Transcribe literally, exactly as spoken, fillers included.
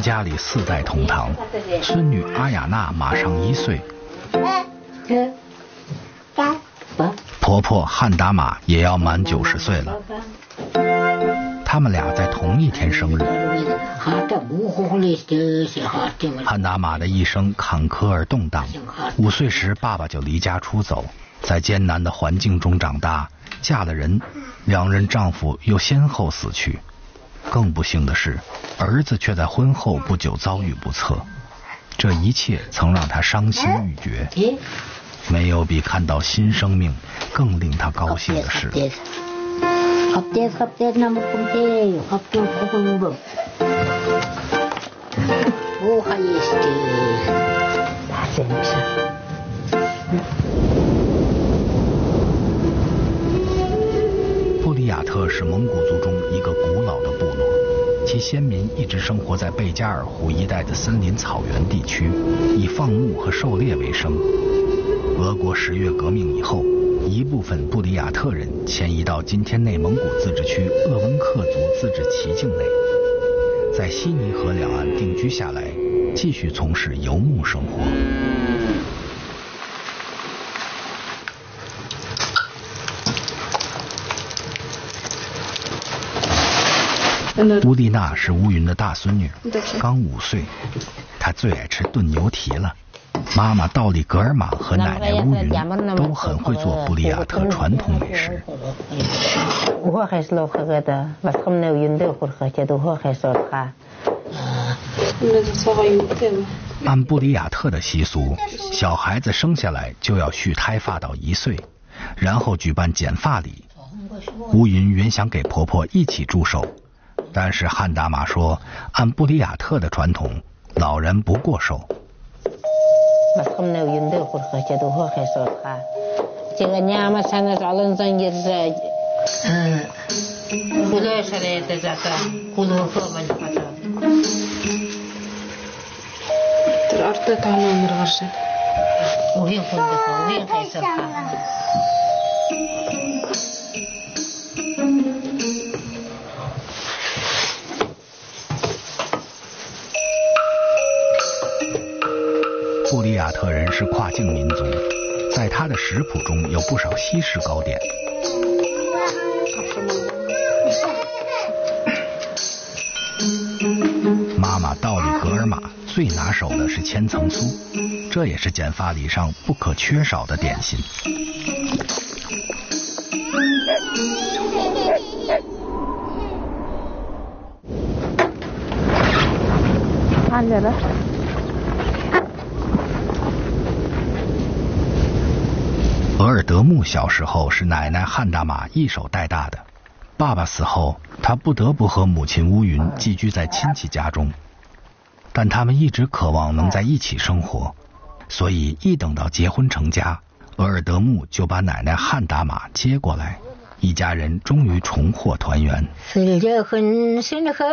家里四代同堂，孙女阿雅娜马上一岁，婆婆汉达玛也要满九十岁了。他们俩在同一天生日。汉达玛的一生坎坷而动荡，五岁时爸爸就离家出走，在艰难的环境中长大，嫁了人，两任丈夫又先后死去。更不幸的是，儿子却在婚后不久遭遇不测，这一切曾让他伤心欲绝。没有比看到新生命更令他高兴的事。布里亚特是蒙古族中一个古老的部落，其先民一直生活在贝加尔湖一带的森林草原地区，以放牧和狩猎为生。俄国十月革命以后，一部分布里亚特人迁移到今天内蒙古自治区鄂温克族自治旗境内，在西尼河两岸定居下来，继续从事游牧生活。乌丽娜是乌云的大孙女，刚五岁，她最爱吃炖牛蹄了。妈妈道里格尔玛和奶奶乌云都很会做布里亚特传统美食。按布里亚特的习俗，小孩子生下来就要蓄胎发到一岁，然后举办剪发礼。乌云原想给婆婆一起助手，但是汉达玛说，按布里亚特的传统，老人不过寿。布里亚特人是跨境民族，在他的食谱中有不少西式糕点。妈妈道里格尔玛最拿手的是千层酥，这也是剪发礼上不可缺少的点心。看着了。额尔德木小时候是奶奶汉达玛一手带大的，爸爸死后，他不得不和母亲乌云寄居在亲戚家中，但他们一直渴望能在一起生活，所以一等到结婚成家，额尔德木就把奶奶汉达玛接过来，一家人终于重获团圆。